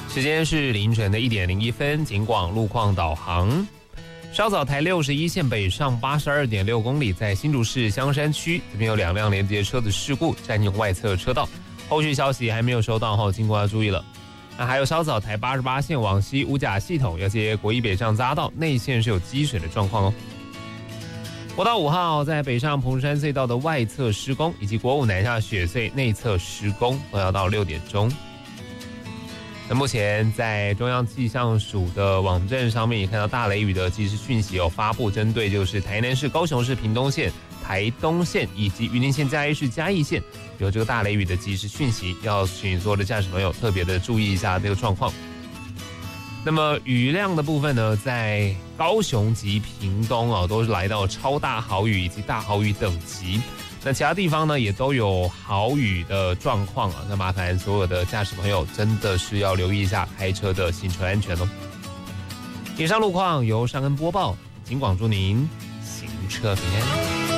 时间是凌晨的1点01分，警广路况导航。稍早台61线北上82.6公里，在新竹市香山区，这边有2辆连接车的事故，占用外侧车道。后续消息还没有收到后，经过要注意了。那还有稍早台88线往西五甲系统要接国一北上匝道，内线是有积水的状况哦。国道5号在北上澎湖山隧道的外侧施工，以及国5南下雪隧内侧施工，都要到6点钟。那目前在中央气象署的网站上面也看到大雷雨的即时讯息有发布，针对就是台南市、高雄市屏东县、台东县以及云林县嘉义市嘉义县有这个大雷雨的即时讯息，要请所有的驾驶朋友特别的注意一下这个状况。那么雨量的部分呢，在高雄及屏东都是来到超大豪雨以及大豪雨等级。那其他地方呢，也都有豪雨的状况那麻烦所有的驾驶朋友真的是要留意一下开车的行车安全哦。以上路况由尚恩播报，警广祝您行车平安。